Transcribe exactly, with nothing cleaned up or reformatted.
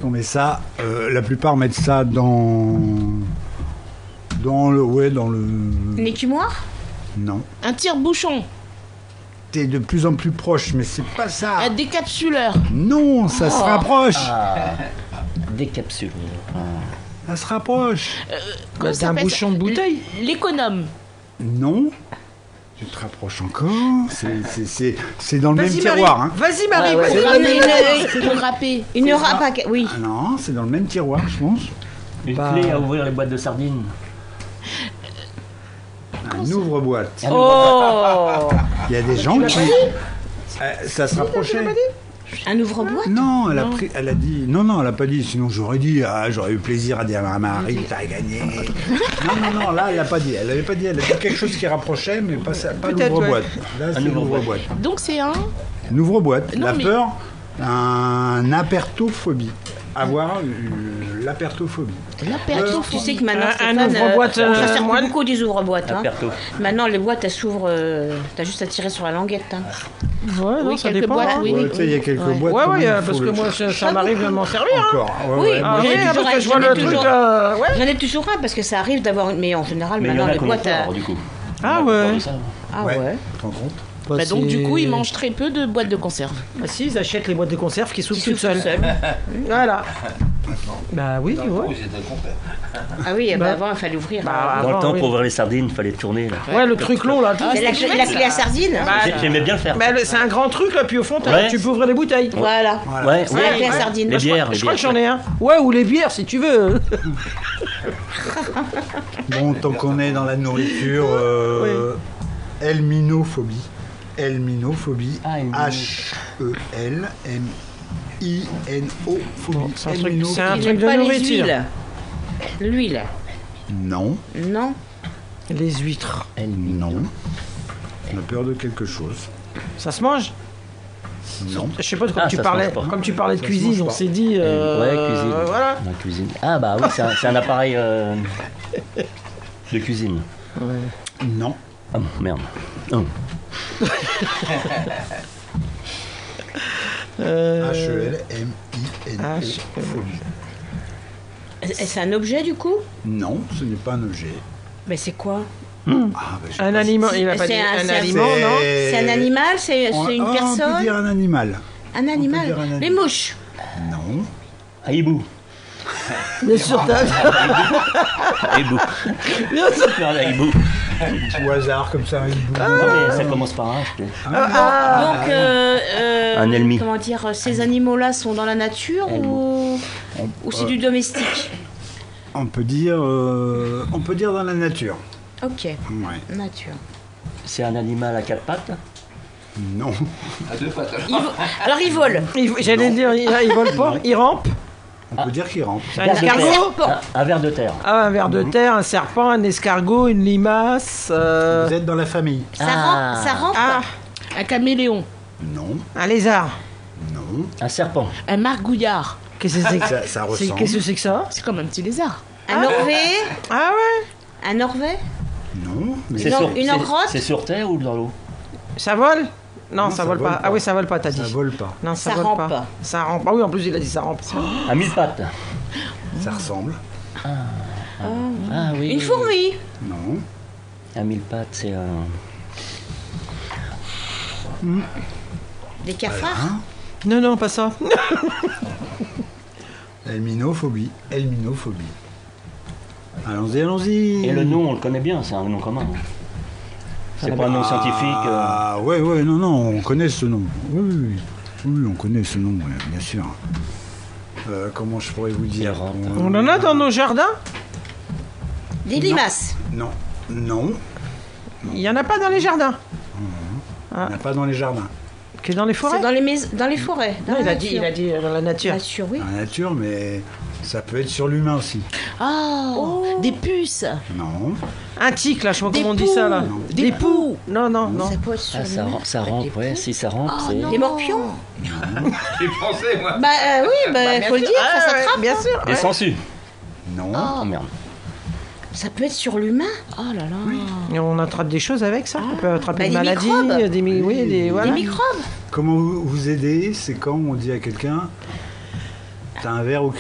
qu'on met ça. Euh, la plupart mettent ça dans... Dans le... Ouais, dans le... Une écumoire? Non. Un tire-bouchon. T'es de plus en plus proche, mais c'est pas ça. Un décapsuleur. Non, ça Oh. se rapproche. Ah, des capsules. Ah. Ça se rapproche. Euh, Bah, comment c'est ça un s'appelle bouchon de bouteille. L'économe. Non. Tu te rapproches encore. C'est, c'est, c'est, c'est dans le même Vas-y, Marie. tiroir. Hein. Vas-y, Marie. Ah, ouais. vas-y. Non, mais une, C'est pour râper. une râpe à... Oui. Ah non, c'est dans le même tiroir, je pense. Une Bah. clé à ouvrir les boîtes de sardines. Un ouvre-boîte. Oh. Il y a des gens qui... Euh, ça se rapprochait. Un ouvre-boîte? Non, elle a, pris, elle a dit... Non, non, elle a pas dit. Sinon, j'aurais dit... Ah, j'aurais eu plaisir à dire à Marie, t'as gagné. Non, non, non, là, elle a pas dit. Elle avait pas dit. Elle a dit quelque chose qui rapprochait, mais pas, ça- pas Peut-être, l'ouvre-boîte. Là, c'est ouvre-boîte. l'ouvre-boîte. Donc c'est un... Une ouvre-boîte. Non, La mais- peur, un apertophobie. Avoir euh, l'apertophobie. L'apertophobie. Tu sais que maintenant, Un- un Stéphane, ouvre-boîte, euh, on euh, se sert moi- beaucoup des ouvre-boîtes. Hein. Aperto. Maintenant, les boîtes, elles s'ouvrent... euh, T'as juste à tirer sur la languette. Hein. Ouais, non, Oui, ça quelques dépend. boîtes, hein. oui. Ouais, tu sais, il y a quelques boîtes. Ouais, quand ouais, même, euh, il parce faut que le- moi, ça, ça m'arrive de m'en servir. Hein. Encore. Ouais, Oui, ouais. Ah J'en ai oui, toujours parce un, que je vois j'en ai le toujours truc. euh, Ouais. J'en ai toujours un parce que ça arrive d'avoir... Mais en général, Mais il y en maintenant, a les qu'on boîtes... a à- peur, du coup. Ah On a ouais. peur de ça. Ah Ouais. ouais. Tu te rends compte? Bah, donc du coup, ils c'est- mangent très peu de boîtes de conserve. Ah si, ils achètent les boîtes de conserve qui s'ouvrent Qui toutes s'ouvrent seules. toutes Voilà. Bah oui, ouais. Ah oui, bah, Bah. avant, il fallait ouvrir. Bah, Dans le avant, temps, oui. pour ouvrir les sardines, il fallait tourner. Là. Ouais, le truc long là. tout. C'est la, clé- la clé à sardine. Bah, J'ai- J'aimais bien le faire. bah, le- c'est un grand truc là, puis au fond, t'as- Ouais. tu peux ouvrir les bouteilles. Voilà. Ouais, C'est ouais. la clé à sardine. Les Moi, je crois- bières, les Je crois que bières. j'en ai un. Ouais, ou les bières si tu veux. Bon, tant qu'on est dans la nourriture, euh, helminophobie. Helminophobie. Ah, helmino. H E L M I N O phobie. Bon, c'est un truc- Helmino- c'est un Ils truc n'aiment de pas les nourriture. huiles. L'huile. Non, Non. Les huîtres. non. On a peur de quelque chose. Ça se mange? Non. Je sais pas, comme Ah, tu ça se parlais, mange pas. comme tu parlais de Ça se cuisine, mange on pas. s'est dit. euh, Ouais, cuisine. euh, voilà. La cuisine. Ah bah oui, c'est un, c'est un appareil euh, de cuisine. Non. Ah bon, merde. Oh. Euh, H E L M I N O H E L. phobie. Et c'est un objet du coup? Non, ce n'est pas un objet. Mais c'est quoi? Ah, bah, je sais Un pas aliment, il a pas C'est dit un- un c'est un- aliment, non? C'est- C'est un animal? C'est On- c'est une ah, On peut personne? dire un animal. Un animal? dire un animal. Les mouches. Non. Ah, hibou. Bien sûr, t'as. Hibou. Bien sûr. Regarde, hibou. Petit au hasard comme ça. une boule. Non, mais ça commence par un. je te- Donc, euh, euh, Un ennemi. comment dire, ces animaux-là sont dans la nature ou, ou c'est du domestique? On peut dire, euh, on peut dire dans la nature. Ok, Ouais. nature. C'est un animal à quatre pattes. Non. Il vo- Alors, ils volent. Il- J'allais dire, il, il vole pas, il rampe. On peut dire qu'il rampe. Un Ver de escargot. terre. serpent. Un, un ver de terre. Ah, un ver de terre, un serpent, un escargot, une limace. euh, Vous êtes dans la famille. Ça Ah. rampe, ça rampe. Ah, Un caméléon. Non. un lézard. Non. Un serpent. Un margouillard. Qu'est-ce que c'est que Ça, ça c'est- ressemble. Qu'est-ce que c'est que ça? C'est comme un petit lézard. Un Norvée. Ah ouais? Un Norvée. Non. Mais C'est Une- sur, une c'est- enrotte. c'est sur terre ou dans l'eau? Ça vole? Non, Non, ça, ça vole vole pas. pas. Ah oui, ça vole pas, t'as dit. ça vole pas. Non, ça, Ça vole rampe pas. pas. Ça rampe. Ah oui, en plus, il a dit ça rampe. À mille pattes. Ça ressemble. Ah oui. Une fourmi. Non. À mille pattes, c'est un. Des cafards. Hein Non, non, pas ça. Helminophobie. Helminophobie. Allons-y, allons-y. Et le nom, on le connaît bien, c'est un nom commun. C'est pas un nom scientifique. euh. Ah, ouais, ouais, non, non, on connaît ce nom. Oui, oui, oui. Oui, on connaît ce nom, ouais, bien sûr. Euh, comment je pourrais vous dire Errante. On en a dans nos jardins? Des limaces. Non, non, Il y en a pas dans les jardins. on n'a pas dans les jardins. Que dans les forêts? C'est dans les, mais- dans les forêts. Dans Non, il la a dit, nature. il a dit euh, dans la nature. Nature, oui. Dans la nature, mais ça peut être sur l'humain aussi. Oh, des puces. Non, Un tic, là, je sais pas Des comment on dit ça, là. poux. Des, Des poux. Non, non, non. Ça peut être sur Ah, ça, le- ram- ça rampe, ouais, si ça rampe, c'est. Des morpions. J'ai pensé, moi. Bah euh, oui, bah, bien faut le sûr. dire, Ah, ça ouais, s'attrape. bien sûr. Des ouais. sangsues. non, Oh merde. Ça peut être sur l'humain. Oh là là. Et on attrape des choses avec ça. On peut attraper Bah, des des maladies, microbes. des, mi- oui, des, voilà. Des microbes. Comment vous, vous aider, c'est quand on dit à quelqu'un, t'as un verre au